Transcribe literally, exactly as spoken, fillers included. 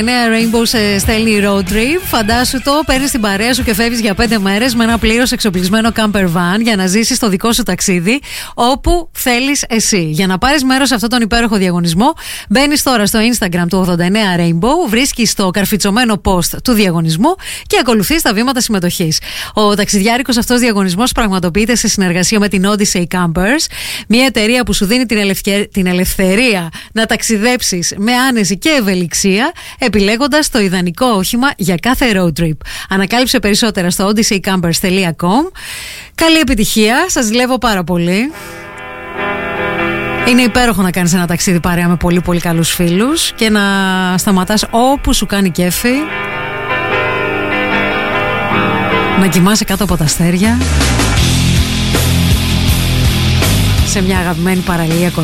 Νέα Rainbow σε στέλνει road trip. Φαντάσου το, παίρνεις την παρέα σου και φεύγεις για πέντε μέρες με ένα πλήρως εξοπλισμένο camper van για να ζήσεις το δικό σου ταξίδι όπου θέλεις εσύ. Για να πάρεις μέρος σε αυτόν τον υπέροχο διαγωνισμό, μπαίνεις τώρα στο Instagram του ογδόντα εννέα Rainbow, βρίσκεις το καρφιτσωμένο post του διαγωνισμού και ακολουθείς τα βήματα συμμετοχής. Ο ταξιδιάρικος αυτός διαγωνισμός πραγματοποιείται σε συνεργασία με την Odyssey Campers, μια εταιρεία που σου δίνει την, ελευκε... την ελευθερία να ταξιδέψεις με άνεση και ευελιξία, επιλέγοντας το ιδανικό όχημα για κάθε road trip. Ανακάλυψε περισσότερα στο odyssey campers dot com. Καλή επιτυχία, σας ζηλεύω πάρα πολύ. Είναι υπέροχο να κάνεις ένα ταξίδι παρέα με πολύ πολύ καλούς φίλους και να σταματάς όπου σου κάνει κέφι, να κοιμάσαι κάτω από τα αστέρια σε μια αγαπημένη παραλία.